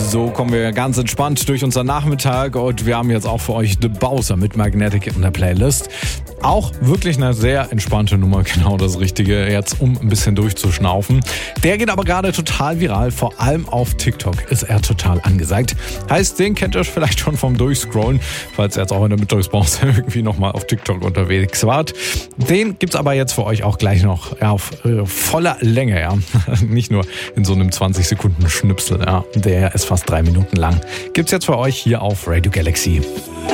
So kommen wir ganz entspannt durch unseren Nachmittag und wir haben jetzt auch für euch The Bowser mit Magnetic in der Playlist. Auch wirklich eine sehr entspannte Nummer, genau das Richtige jetzt, um ein bisschen durchzuschnaufen. Der geht aber gerade total viral, vor allem auf TikTok ist er total angesagt. Heißt, den kennt ihr vielleicht schon vom Durchscrollen, falls ihr jetzt auch in der Mittagspause irgendwie nochmal auf TikTok unterwegs wart. Den gibt's aber jetzt für euch auch gleich noch auf voller Länge, ja. Nicht nur in so einem 20-Sekunden-Schnipsel, ja. Der ist fast 3 Minuten lang. Gibt's jetzt für euch hier auf Radio Galaxy.